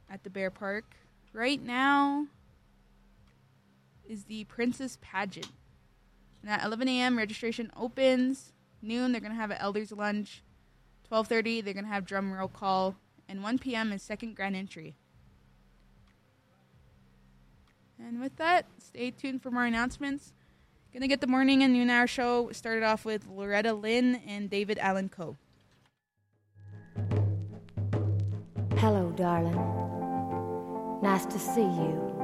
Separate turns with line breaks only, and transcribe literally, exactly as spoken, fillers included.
at the Bear Park. Right now is the Princess Pageant. And at eleven a.m. registration opens. Noon, they're going to have an Elders Lunch. twelve thirty, they're going to have Drum Roll Call. And one p.m. is second grand entry. And with that, stay tuned for more announcements. Going to get the morning and noon hour show started off with Loretta Lynn and David Allen Coe.
Hello, darling. Nice to see you.